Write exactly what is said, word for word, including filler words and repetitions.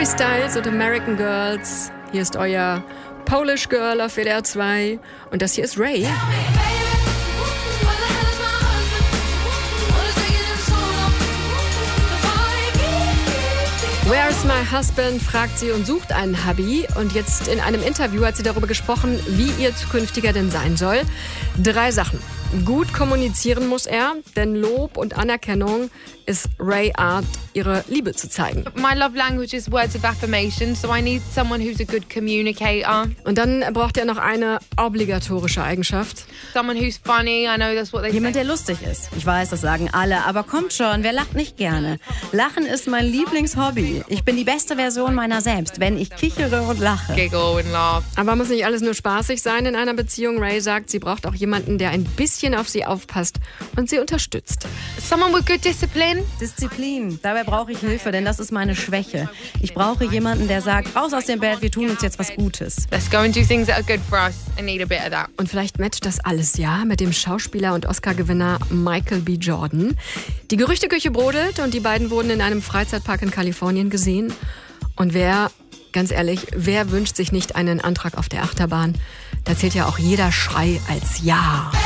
Harry Styles und American Girls. Hier ist euer Polish Girl auf W D R zwei. Und das hier ist Ray. Where's my husband, fragt sie und sucht einen Hubby. Und jetzt in einem Interview hat sie darüber gesprochen, wie ihr zukünftiger denn sein soll. Drei Sachen. Gut kommunizieren muss er, denn Lob und Anerkennung ist Ray Art, ihre Liebe zu zeigen. My love language is words of affirmation, so I need someone who's a good communicator. Und dann braucht er noch eine obligatorische Eigenschaft. Someone who's funny, I know that's what they Jemand, say. der lustig ist. Ich weiß, das sagen alle, aber kommt schon, wer lacht nicht gerne? Lachen ist mein Lieblingshobby. Ich bin die beste Version meiner selbst, wenn ich kichere und lache. Giggle and laugh. Aber muss nicht alles nur spaßig sein in einer Beziehung. Ray sagt, sie braucht auch jemanden, der ein bisschen auf sie aufpasst und sie unterstützt. Someone with good discipline. Disziplin. Dabei brauche ich Hilfe, denn das ist meine Schwäche. Ich brauche jemanden, der sagt, raus aus dem Bett, wir tun uns jetzt was Gutes. Let's go and do things that are good for us. I need a bit of that. Und vielleicht matcht das alles, ja, mit dem Schauspieler und Oscar-Gewinner Michael B. Jordan. Die Gerüchteküche brodelt und die beiden wurden in einem Freizeitpark in Kalifornien gesehen. Und wer, ganz ehrlich, wer wünscht sich nicht einen Antrag auf der Achterbahn? Da zählt ja auch jeder Schrei als Ja.